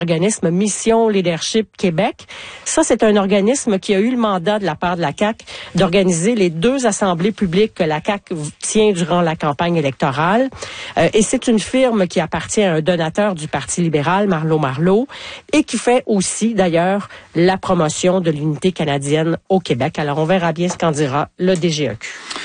organisme Mission Leadership Québec. Ça, c'est un organisme qui a eu le mandat de la part de la CAQ d'organiser les 2 assemblées publiques que la CAQ tient durant la campagne électorale. Et c'est une firme qui appartient à un donateur du Parti libéral, Marleau, et qui fait aussi, d'ailleurs, la promotion de l'unité canadienne au Québec. Alors, on verra bien ce qu'en dira le DGEQ.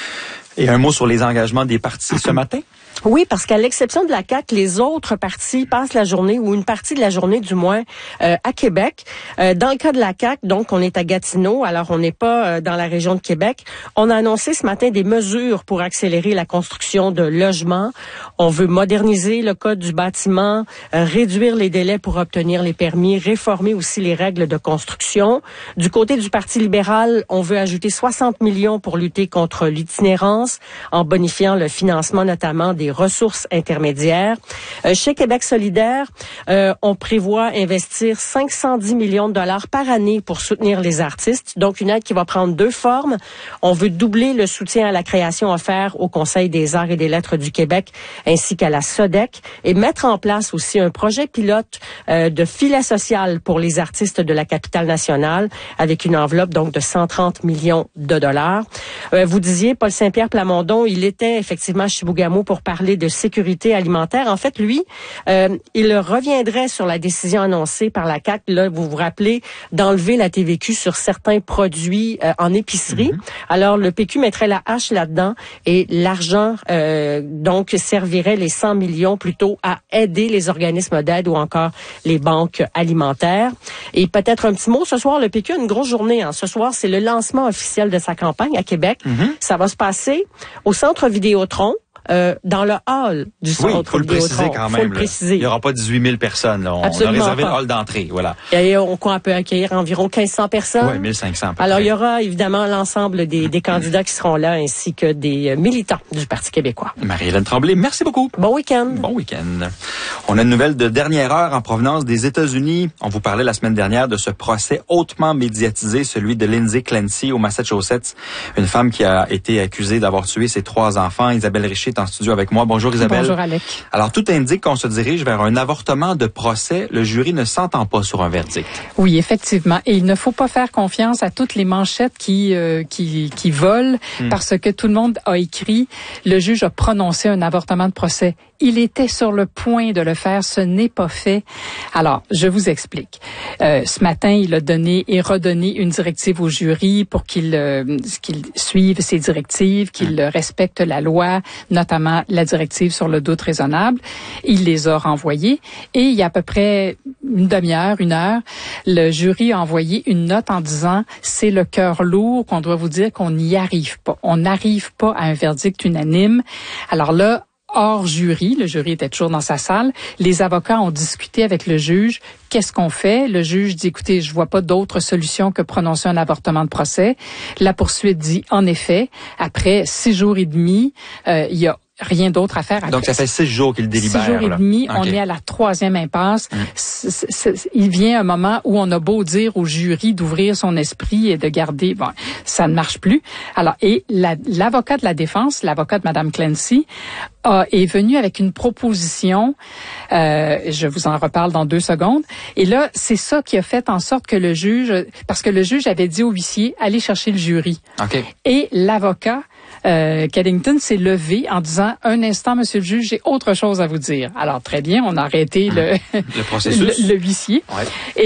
Et un mot sur les engagements des partis ce matin? Oui, parce qu'à l'exception de la CAQ, les autres partis passent la journée, ou une partie de la journée du moins, à Québec. Dans le cas de la CAQ, donc, on est à Gatineau, alors on n'est pas dans la région de Québec. On a annoncé ce matin des mesures pour accélérer la construction de logements. On veut moderniser le code du bâtiment, réduire les délais pour obtenir les permis, réformer aussi les règles de construction. Du côté du Parti libéral, on veut ajouter 60 millions pour lutter contre l'itinérance, en bonifiant le financement notamment des ressources intermédiaires. Chez Québec solidaire, on prévoit investir 510 millions de dollars par année pour soutenir les artistes. Donc, une aide qui va prendre 2 formes. On veut doubler le soutien à la création offert au Conseil des arts et des lettres du Québec ainsi qu'à la SODEC et mettre en place aussi un projet pilote de filet social pour les artistes de la capitale nationale avec une enveloppe donc de 130 millions de dollars. Vous disiez, Paul Saint-Pierre Plamondon, il était effectivement à Chibougamau pour parler de sécurité alimentaire. En fait, lui, il reviendrait sur la décision annoncée par la CAQ, là, vous vous rappelez, d'enlever la TVQ sur certains produits en épicerie. Alors, le PQ mettrait la hache là-dedans et l'argent, donc, servirait les 100 millions plutôt à aider les organismes d'aide ou encore les banques alimentaires. Et peut-être un petit mot, ce soir, le PQ a une grosse journée. Hein. Ce soir, c'est le lancement officiel de sa campagne à Québec. Ça va se passer au Centre Vidéotron. Dans le hall du centre. Oui, il faut le préciser quand même. Il n'y aura pas 18 000 personnes. Là. On a réservé le hall d'entrée. Voilà. Et on peut accueillir environ 1500 personnes. Oui, 1500. Alors, il y aura évidemment l'ensemble des candidats qui seront là, ainsi que des militants du Parti québécois. Marie-Hélène Tremblay, merci beaucoup. Bon week-end. Bon week-end. On a une nouvelle de dernière heure en provenance des États-Unis. On vous parlait la semaine dernière de ce procès hautement médiatisé, celui de Lindsay Clancy au Massachusetts. Une femme qui a été accusée d'avoir tué ses 3 enfants. Isabelle Richer en studio avec moi. Bonjour Isabelle. Bonjour Alec. Alors tout indique qu'on se dirige vers un avortement de procès. Le jury ne s'entend pas sur un verdict. Oui, effectivement. Et il ne faut pas faire confiance à toutes les manchettes qui volent parce que tout le monde a écrit le juge a prononcé un avortement de procès. Il était sur le point de le faire, ce n'est pas fait. Alors, je vous explique. Ce matin, il a donné et redonné une directive au jury pour qu'il suive ces directives, qu'il respecte la loi, notamment la directive sur le doute raisonnable. Il les a renvoyées et il y a à peu près une demi-heure, 1 heure, le jury a envoyé une note en disant c'est le cœur lourd qu'on doit vous dire qu'on n'y arrive pas. On n'arrive pas à un verdict unanime. Alors là, hors jury, le jury était toujours dans sa salle, les avocats ont discuté avec le juge. Qu'est-ce qu'on fait? Le juge dit, écoutez, je vois pas d'autre solution que prononcer un avortement de procès. La poursuite dit, en effet, après 6 jours et demi, il y a rien d'autre à faire. Après. Donc, ça fait 6 jours qu'il délibère. 6 jours et demi, okay. On est à la 3e impasse. Il vient un moment où on a beau dire au jury d'ouvrir son esprit et de garder... Bon, ça ne marche plus. Alors, et l'avocat de la défense, l'avocat de Mme Clancy, est venu avec une proposition. Je vous en reparle dans 2 secondes. Et là, c'est ça qui a fait en sorte que le juge... Parce que le juge avait dit au huissier, allez chercher le jury. Okay. Et l'avocat... Kennington s'est levé en disant un instant, monsieur le juge, j'ai autre chose à vous dire. Alors très bien, on a arrêté le processus, le huissier. Ouais.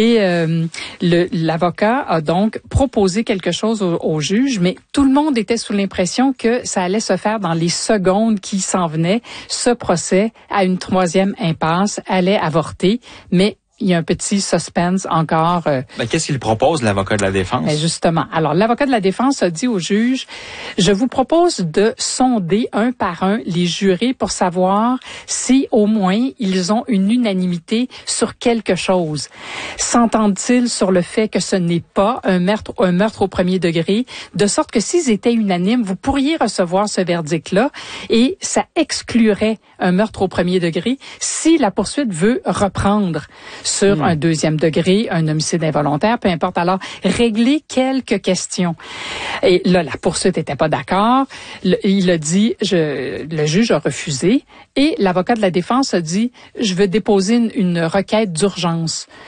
Et l'avocat a donc proposé quelque chose au juge, mais tout le monde était sous l'impression que ça allait se faire dans les secondes qui s'en venaient. Ce procès à une 3e impasse allait avorter, mais il y a un petit suspense encore. Qu'est-ce qu'il propose, l'avocat de la défense? Mais justement. Alors, l'avocat de la défense a dit au juge, je vous propose de sonder un par un les jurés pour savoir si au moins ils ont une unanimité sur quelque chose. S'entendent-ils sur le fait que ce n'est pas un meurtre au premier degré, de sorte que s'ils étaient unanimes, vous pourriez recevoir ce verdict-là et ça exclurait un meurtre au premier degré si la poursuite veut reprendre sur un 2e degré, un homicide involontaire, peu importe. Alors, régler quelques questions. Et là, la poursuite n'était pas d'accord. Il a dit, le juge a refusé. Et l'avocat de la défense a dit, je veux déposer une requête d'urgence.